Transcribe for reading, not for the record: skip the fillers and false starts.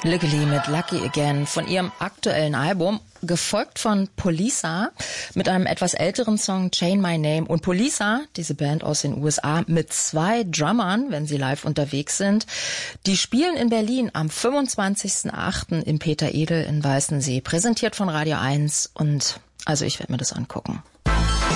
Legally mit Lucky Again von ihrem aktuellen Album, gefolgt von Poliça mit einem etwas älteren Song Chain My Name. Und Poliça, diese Band aus den USA, mit 2 Drummern, wenn sie live unterwegs sind, die spielen in Berlin am 25.08. im Peter Edel in Weißensee, präsentiert von Radio 1. Und also ich werde mir das angucken.